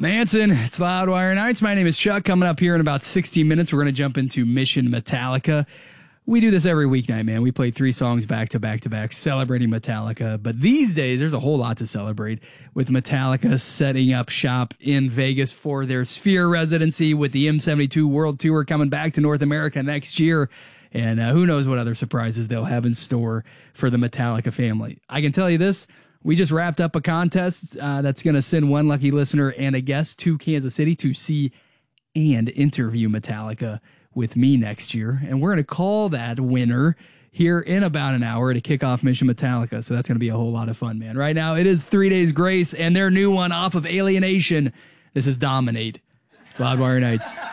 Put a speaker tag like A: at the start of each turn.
A: Manson, it's Loudwire Nights. My name is Chuck. Coming up here in about 60 minutes, we're going to jump into Mission Metallica. We do this every weeknight, man. We play 3 songs back to back to back, celebrating Metallica. But these days, there's a whole lot to celebrate with Metallica setting up shop in Vegas for their Sphere residency, with the M72 World Tour coming back to North America next year. And who knows what other surprises they'll have in store for the Metallica family. I can tell you this. We just wrapped up a contest that's going to send one lucky listener and a guest to Kansas City to see and interview Metallica with me next year. And we're going to call that winner here in about an hour to kick off Mission Metallica. So that's going to be a whole lot of fun, man. Right now, it is 3 Days Grace and their new one off of Alienation. This is Dominate. It's Loudwire Nights.